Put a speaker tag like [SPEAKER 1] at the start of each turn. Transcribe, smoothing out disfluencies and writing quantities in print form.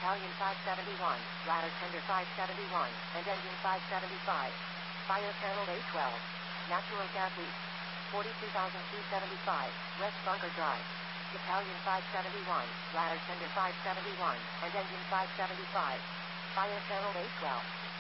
[SPEAKER 1] Battalion 571, ladder tender 571, and engine 575. Fire panel A12. Natural gas leak. 42,275, West Bunker Drive. Battalion 571, ladder tender 571, and engine 575. Fire panel A12.